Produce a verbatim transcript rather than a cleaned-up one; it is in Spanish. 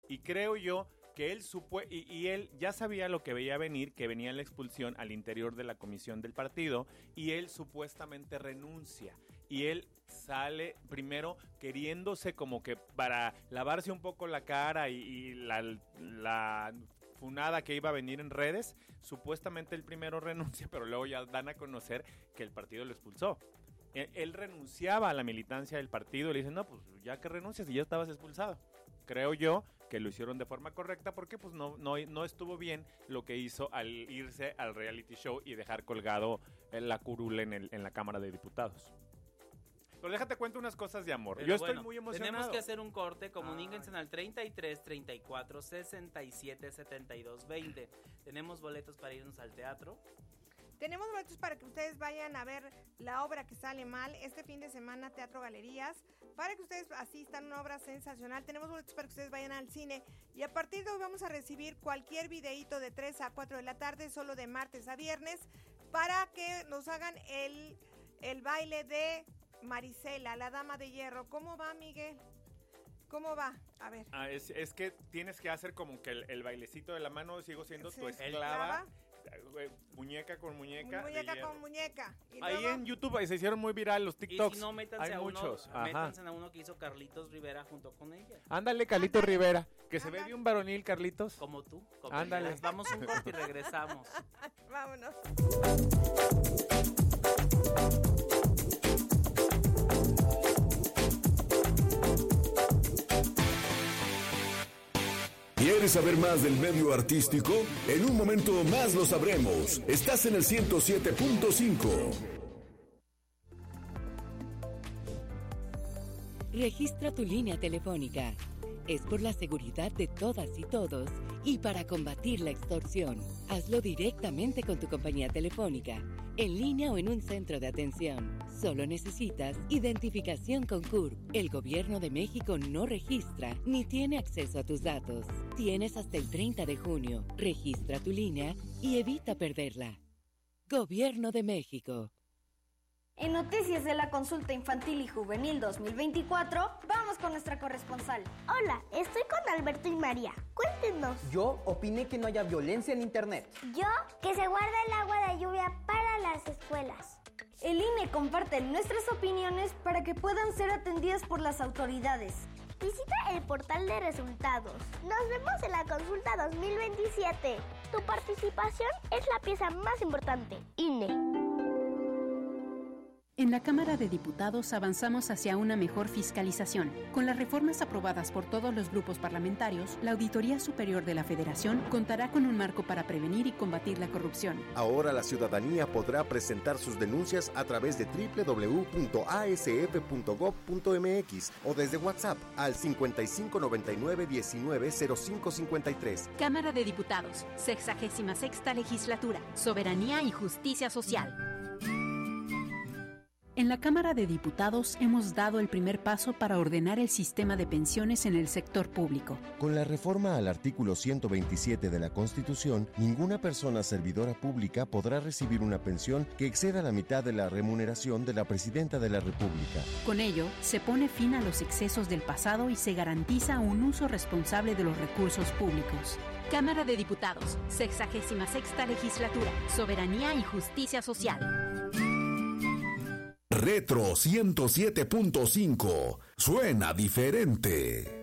Y creo yo que él supo, y, y él ya sabía lo que veía venir, que venía la expulsión al interior de la comisión del partido, y él supuestamente renuncia. Y él sale primero queriéndose como que para lavarse un poco la cara y, y la, la funada que iba a venir en redes, supuestamente él primero renuncia, pero luego ya dan a conocer que el partido lo expulsó. Él, él renunciaba a la militancia del partido y le dicen, no, pues ya que renuncias y ya estabas expulsado. Creo yo que lo hicieron de forma correcta porque pues no, no, no estuvo bien lo que hizo al irse al reality show y dejar colgado la curul en, el, en la Cámara de Diputados. Pero déjate cuento unas cosas de amor. Pero Yo bueno, estoy muy emocionado. Tenemos que hacer un corte. Comuníquense al treinta y tres, treinta y cuatro, sesenta y siete, setenta y dos, veinte. Tenemos boletos para irnos al teatro. Tenemos boletos para que ustedes vayan a ver la obra que sale mal este fin de semana, Teatro Galerías, para que ustedes asistan a una obra sensacional. Tenemos boletos para que ustedes vayan al cine y a partir de hoy vamos a recibir cualquier videíto de tres a cuatro de la tarde, solo de martes a viernes, para que nos hagan el, el baile de Marisela, la dama de hierro. ¿Cómo va, Miguel? ¿Cómo va? A ver. Ah, es, es que tienes que hacer como que el, el bailecito de la mano, sigo siendo sí, tu esclava. Muñeca con muñeca. Muñeca con muñeca. Y ahí luego, en YouTube se hicieron muy viral los TikToks. Y si no, métanse, hay a, muchos. uno, métanse a uno que hizo Carlitos Rivera junto con ella. Ándale, Carlitos Ándale. Rivera. Que Ándale. se ve bien varonil, Carlitos. Como tú. Como Ándale. quieras. Vamos un corte y regresamos. Vámonos. ¿Quieres saber más del medio artístico? En un momento más lo sabremos. Estás en el ciento siete punto cinco. Registra tu línea telefónica. Es por la seguridad de todas y todos y para combatir la extorsión. Hazlo directamente con tu compañía telefónica, en línea o en un centro de atención. Solo necesitas identificación con C U R P. El Gobierno de México no registra ni tiene acceso a tus datos. Tienes hasta el treinta de junio. Registra tu línea y evita perderla. Gobierno de México. En Noticias de la Consulta Infantil y Juvenil dos mil veinticuatro, vamos con nuestra corresponsal. Hola, estoy con Alberto y María. Cuéntenos. Yo opiné que no haya violencia en internet. Yo, que se guarda el agua de lluvia para las escuelas. El I N E comparte nuestras opiniones para que puedan ser atendidas por las autoridades. Visita el portal de resultados. Nos vemos en la consulta dos mil veintisiete. Tu participación es la pieza más importante. I N E. En la Cámara de Diputados avanzamos hacia una mejor fiscalización. Con las reformas aprobadas por todos los grupos parlamentarios, la Auditoría Superior de la Federación contará con un marco para prevenir y combatir la corrupción. Ahora la ciudadanía podrá presentar sus denuncias a través de doble u doble u doble u punto a s f punto gob punto m x o desde WhatsApp al cincuenta y cinco noventa y nueve diecinueve cero cinco cincuenta y tres. Cámara de Diputados, sexagésima sexta legislatura, soberanía y justicia social. En la Cámara de Diputados hemos dado el primer paso para ordenar el sistema de pensiones en el sector público. Con la reforma al artículo ciento veintisiete de la Constitución, ninguna persona servidora pública podrá recibir una pensión que exceda la mitad de la remuneración de la Presidenta de la República. Con ello, se pone fin a los excesos del pasado y se garantiza un uso responsable de los recursos públicos. Cámara de Diputados, sexagésima sexta legislatura, soberanía y justicia social. Retro ciento siete punto cinco. Suena diferente.